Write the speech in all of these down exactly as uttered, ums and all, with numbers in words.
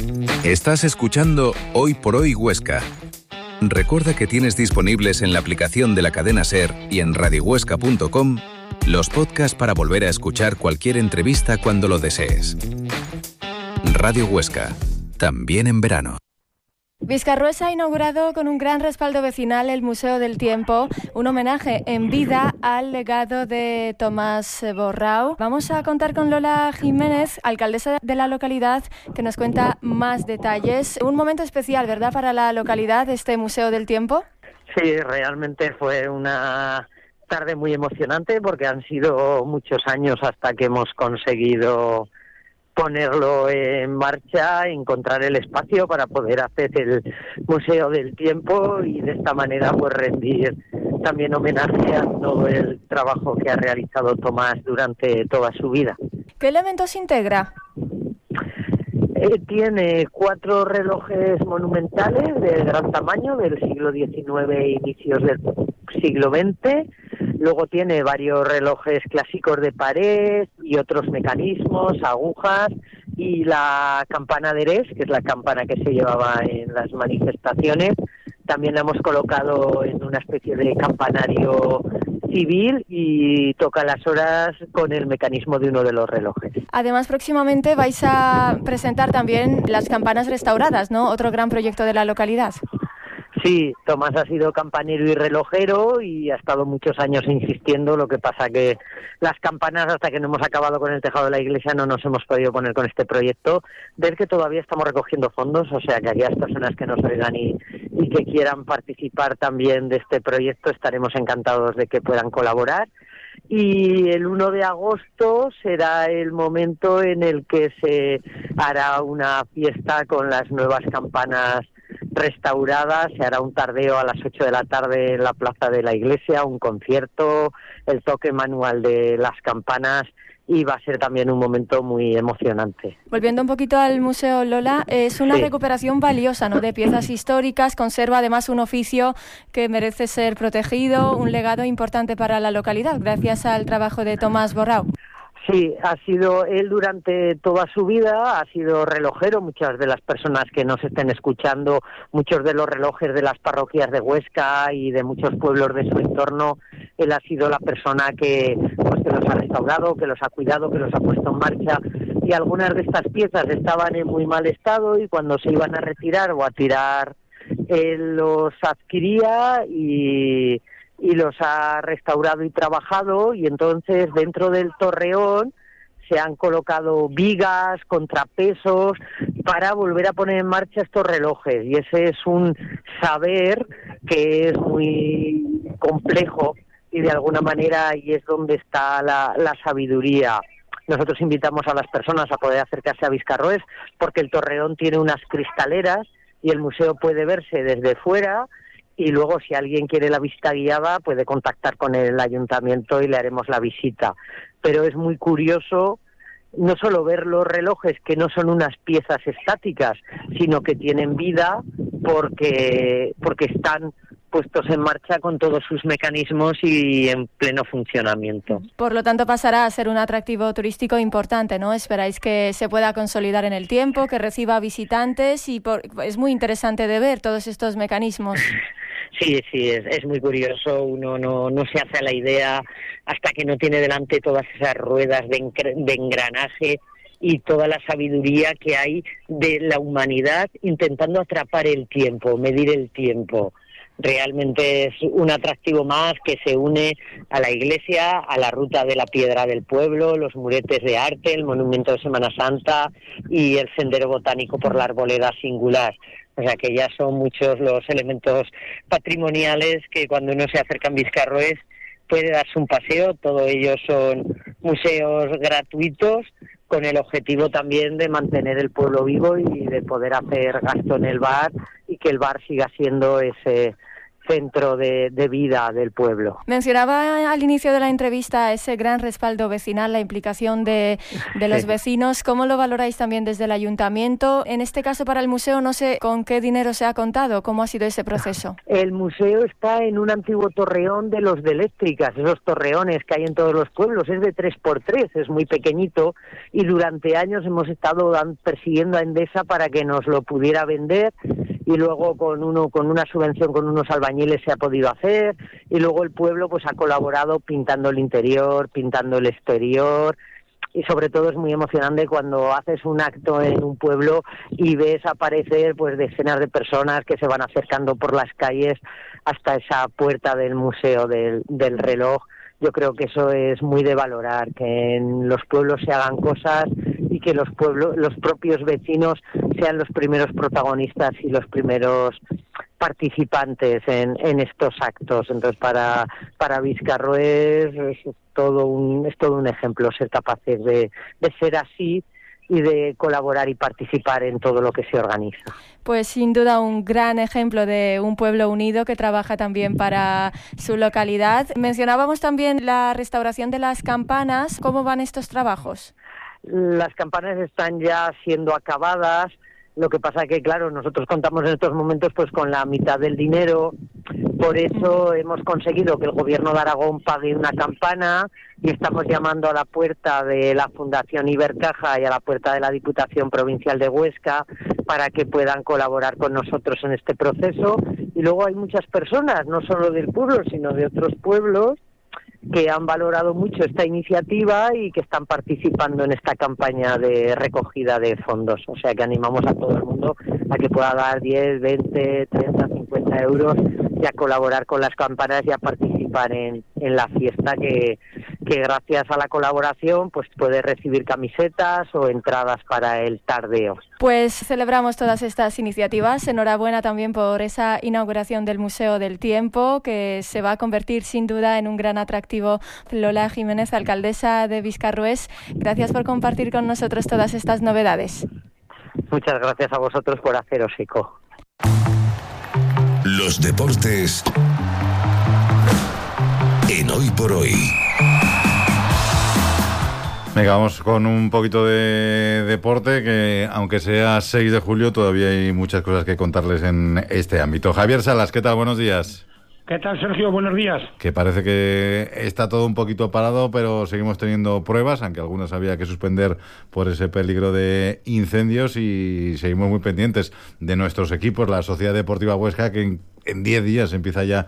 Estás escuchando Hoy por Hoy Huesca. Recuerda que tienes disponibles en la aplicación de la cadena SER y en radio huesca punto com los podcasts para volver a escuchar cualquier entrevista cuando lo desees. Radio Huesca, también en verano. Viscarrués ha inaugurado con un gran respaldo vecinal el Museo del Tiempo, un homenaje en vida al legado de Tomás Borrau. Vamos a contar con Lola Jiménez, alcaldesa de la localidad, que nos cuenta más detalles. Un momento especial, ¿verdad?, para la localidad, este Museo del Tiempo. Sí, realmente fue una tarde muy emocionante porque han sido muchos años hasta que hemos conseguido ponerlo en marcha, encontrar el espacio para poder hacer el Museo del Tiempo y de esta manera pues rendir también homenaje a todo el trabajo que ha realizado Tomás durante toda su vida. ¿Qué elementos integra? Eh, tiene cuatro relojes monumentales de gran tamaño del siglo diecinueve e inicios del siglo veinte. Luego tiene varios relojes clásicos de pared y otros mecanismos, agujas, y la campana de Eres, que es la campana que se llevaba en las manifestaciones. También la hemos colocado en una especie de campanario civil y toca las horas con el mecanismo de uno de los relojes. Además, próximamente vais a presentar también las campanas restauradas, ¿no? Otro gran proyecto de la localidad. Sí, Tomás ha sido campanero y relojero y ha estado muchos años insistiendo, lo que pasa que las campanas, hasta que no hemos acabado con el tejado de la iglesia, no nos hemos podido poner con este proyecto, del que todavía estamos recogiendo fondos, o sea que aquellas personas que nos oigan y, y que quieran participar también de este proyecto, estaremos encantados de que puedan colaborar. Y el uno de agosto será el momento en el que se hará una fiesta con las nuevas campanas restauradas. Se hará un tardeo a las ocho de la tarde en la plaza de la iglesia, un concierto, el toque manual de las campanas, y va a ser también un momento muy emocionante. Volviendo un poquito al museo, Lola, es una sí. recuperación valiosa, ¿no?, de piezas históricas, conserva además un oficio que merece ser protegido, un legado importante para la localidad, gracias al trabajo de Tomás Borrau. Sí, ha sido él durante toda su vida, ha sido relojero. Muchas de las personas que nos estén escuchando, muchos de los relojes de las parroquias de Huesca y de muchos pueblos de su entorno, él ha sido la persona que, pues, que los ha restaurado, que los ha cuidado, que los ha puesto en marcha, y algunas de estas piezas estaban en muy mal estado y cuando se iban a retirar o a tirar, él los adquiría y... y los ha restaurado y trabajado, y entonces dentro del torreón se han colocado vigas, contrapesos, para volver a poner en marcha estos relojes, y ese es un saber que es muy complejo y de alguna manera ahí es donde está la, la sabiduría. Nosotros invitamos a las personas a poder acercarse a Viscarrués porque el torreón tiene unas cristaleras y el museo puede verse desde fuera. Y luego, si alguien quiere la visita guiada, puede contactar con el ayuntamiento y le haremos la visita. Pero es muy curioso no solo ver los relojes, que no son unas piezas estáticas, sino que tienen vida porque, porque están puestos en marcha con todos sus mecanismos y en pleno funcionamiento. Por lo tanto, pasará a ser un atractivo turístico importante, ¿no? Esperáis que se pueda consolidar en el tiempo, que reciba visitantes, y por, es muy interesante de ver todos estos mecanismos. Sí, sí, es, es muy curioso. Uno no, no se hace a la idea hasta que no tiene delante todas esas ruedas de, encr- de engranaje y toda la sabiduría que hay de la humanidad intentando atrapar el tiempo, medir el tiempo. Realmente es un atractivo más que se une a la iglesia, a la ruta de la piedra del pueblo, los muretes de arte, el monumento de Semana Santa y el sendero botánico por la arboleda singular. O sea que ya son muchos los elementos patrimoniales que cuando uno se acerca a Viscarrués puede darse un paseo. Todos ellos son museos gratuitos con el objetivo también de mantener el pueblo vivo y de poder hacer gasto en el bar y que el bar siga siendo ese centro de, de vida del pueblo. Mencionaba al inicio de la entrevista ese gran respaldo vecinal, la implicación de, de los vecinos. ¿Cómo lo valoráis también desde el ayuntamiento? En este caso para el museo, no sé con qué dinero se ha contado, ¿cómo ha sido ese proceso? El museo está en un antiguo torreón de los de eléctricas, esos torreones que hay en todos los pueblos, es de tres por tres, es muy pequeñito, y durante años hemos estado persiguiendo a Endesa para que nos lo pudiera vender, y luego con uno con una subvención con unos albañiles se ha podido hacer, y luego el pueblo pues ha colaborado pintando el interior, pintando el exterior, y sobre todo es muy emocionante cuando haces un acto en un pueblo y ves aparecer pues decenas de personas que se van acercando por las calles hasta esa puerta del museo del, del reloj. Yo creo que eso es muy de valorar, que en los pueblos se hagan cosas y que los pueblos, los propios vecinos sean los primeros protagonistas y los primeros participantes en, en estos actos. Entonces para para Vizcarroés es todo un es todo un ejemplo ser capaces de, de ser así y de colaborar y participar en todo lo que se organiza. Pues sin duda un gran ejemplo de un pueblo unido que trabaja también para su localidad. Mencionábamos también la restauración de las campanas. ¿Cómo van estos trabajos? Las campanas están ya siendo acabadas. Lo que pasa que, claro, nosotros contamos en estos momentos pues con la mitad del dinero, por eso hemos conseguido que el Gobierno de Aragón pague una campana y estamos llamando a la puerta de la Fundación Ibercaja y a la puerta de la Diputación Provincial de Huesca para que puedan colaborar con nosotros en este proceso. Y luego hay muchas personas, no solo del pueblo, sino de otros pueblos, que han valorado mucho esta iniciativa y que están participando en esta campaña de recogida de fondos. O sea que animamos a todo el mundo a que pueda dar diez, veinte, treinta, cincuenta euros y a colaborar con las campanas y a participar en, en la fiesta que, que gracias a la colaboración pues puede recibir camisetas o entradas para el tardeo. Pues celebramos todas estas iniciativas. Enhorabuena también por esa inauguración del Museo del Tiempo, que se va a convertir sin duda en un gran atractivo. Lola Jiménez, alcaldesa de Vizcarroés, gracias por compartir con nosotros todas estas novedades. Muchas gracias a vosotros por haceros eco. Los deportes en Hoy por Hoy. Venga, vamos con un poquito de deporte, que aunque sea seis de julio, todavía hay muchas cosas que contarles en este ámbito. Javier Salas, ¿qué tal? Buenos días. ¿Qué tal, Sergio? Buenos días. Que parece que está todo un poquito parado, pero seguimos teniendo pruebas, aunque algunas había que suspender por ese peligro de incendios, y seguimos muy pendientes de nuestros equipos. La Sociedad Deportiva Huesca, que en En diez días empieza ya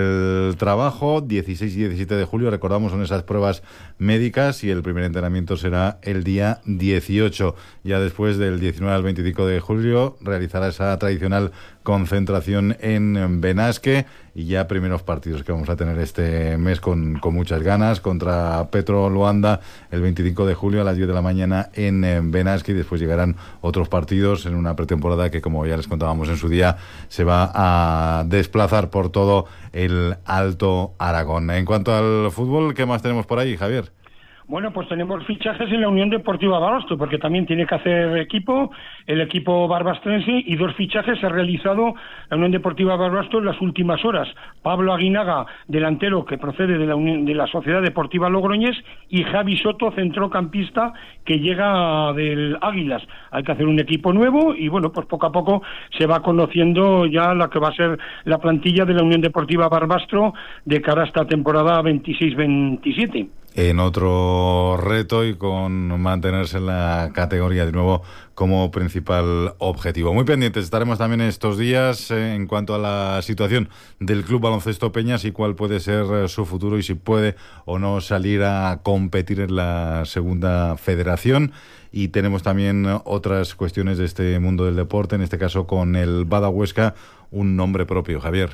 el trabajo, dieciséis y diecisiete de julio, recordamos, son esas pruebas médicas, y el primer entrenamiento será el día dieciocho. Ya después del diecinueve al veinticinco de julio realizará esa tradicional concentración en Benasque, y ya primeros partidos que vamos a tener este mes con, con muchas ganas, contra Petro Luanda el veinticinco de julio a las diez de la mañana en, en Benasque, y después llegarán otros partidos en una pretemporada que, como ya les contábamos en su día, se va a desplazar por todo el Alto Aragón. En cuanto al fútbol, ¿qué más tenemos por ahí, Javier? Bueno, pues tenemos fichajes en la Unión Deportiva Barbastro, porque también tiene que hacer equipo, el equipo barbastrense, y dos fichajes ha realizado la Unión Deportiva Barbastro en las últimas horas. Pablo Aguinaga, delantero que procede de la, Unión, de la Sociedad Deportiva Logroñés, y Javi Soto, centrocampista, que llega del Águilas. Hay que hacer un equipo nuevo y, bueno, pues poco a poco se va conociendo ya la que va a ser la plantilla de la Unión Deportiva Barbastro de cara a esta temporada veintiséis veintisiete. En otro reto, y con mantenerse en la categoría de nuevo como principal objetivo. Muy pendientes estaremos también estos días eh, en cuanto a la situación del Club Baloncesto Peñas y cuál puede ser eh, su futuro, y si puede o no salir a competir en la segunda federación. Y tenemos también otras cuestiones de este mundo del deporte, en este caso con el Bada Huesca, un nombre propio, Javier.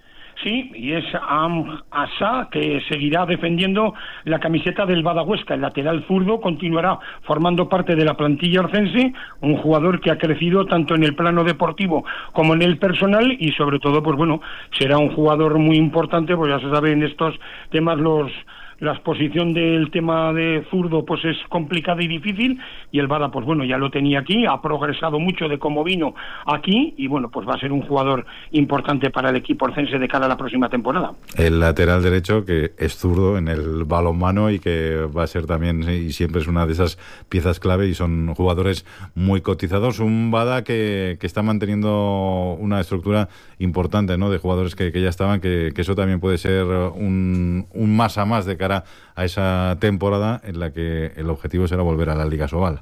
Sí, y es Am Asa, que seguirá defendiendo la camiseta del Bada Huesca. El lateral zurdo continuará formando parte de la plantilla arcense, un jugador que ha crecido tanto en el plano deportivo como en el personal, y sobre todo, pues bueno, será un jugador muy importante, pues ya se sabe en estos temas los la exposición del tema de zurdo pues es complicada y difícil, y el Bada pues bueno, ya lo tenía aquí, ha progresado mucho de cómo vino aquí, y bueno, pues va a ser un jugador importante para el equipo orcense de cara a la próxima temporada. El lateral derecho, que es zurdo en el balonmano y que va a ser también, y siempre es una de esas piezas clave, y son jugadores muy cotizados. Un Bada que, que está manteniendo una estructura importante, ¿no?, de jugadores que, que ya estaban, que, que eso también puede ser un, un más a más de cara a esa temporada en la que el objetivo será volver a la Liga Sobal.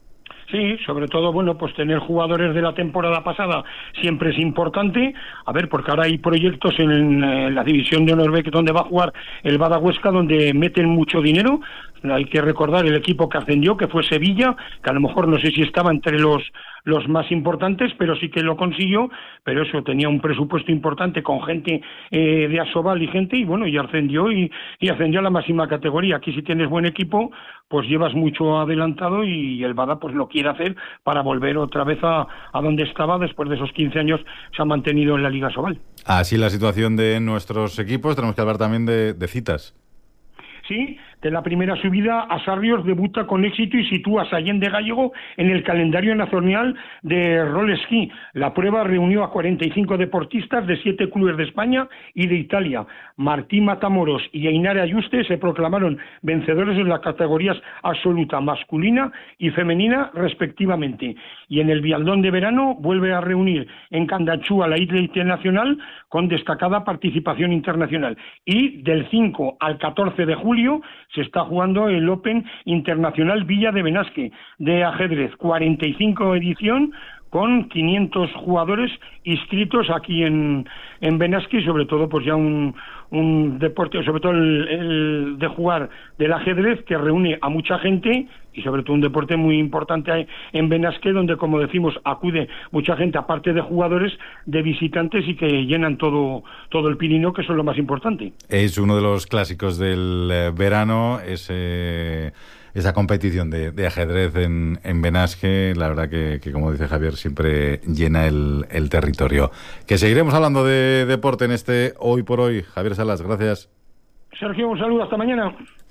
Sí, sobre todo, bueno, pues tener jugadores de la temporada pasada siempre es importante. A ver, porque ahora hay proyectos en, en la división de honor B donde va a jugar el Bada Huesca, donde meten mucho dinero. Hay que recordar el equipo que ascendió, que fue Sevilla, que a lo mejor no sé si estaba entre los los más importantes, pero sí que lo consiguió, pero eso, tenía un presupuesto importante con gente eh, de Asobal y gente, y bueno, y ascendió y, y ascendió a la máxima categoría. Aquí si tienes buen equipo, pues llevas mucho adelantado, y el Bada pues lo quiere hacer para volver otra vez a, a donde estaba. Después de esos quince años se ha mantenido en la Liga Asobal. Así la situación de nuestros equipos. Tenemos que hablar también de, de citas. Sí, de la primera subida, Asarrios debuta con éxito y sitúa a Sallén de Gallego en el calendario nacional de roller ski. La prueba reunió a cuarenta y cinco deportistas de siete clubes de España y de Italia. Martín Matamoros y Ainara Ayuste se proclamaron vencedores en las categorías absoluta masculina y femenina respectivamente. Y en el biatlón de verano vuelve a reunir en Candachú a la isla internacional con destacada participación internacional. Y del cinco al catorce de julio se está jugando el Open Internacional Villa de Benasque de ajedrez, cuarenta y cinco edición, con quinientos jugadores inscritos aquí en, en Benasque, y sobre todo pues ya un, un deporte, sobre todo el, el de jugar del ajedrez, que reúne a mucha gente, y sobre todo un deporte muy importante en Benasque, donde, como decimos, acude mucha gente, aparte de jugadores, de visitantes, y que llenan todo, todo el Pirineo, que eso es lo más importante. Es uno de los clásicos del eh, verano, ese... esa competición de, de ajedrez en, en Benasque. La verdad que, que, como dice Javier, siempre llena el, el territorio. Que seguiremos hablando de deporte en este Hoy por Hoy. Javier Salas, gracias. Sergio, un saludo, hasta mañana.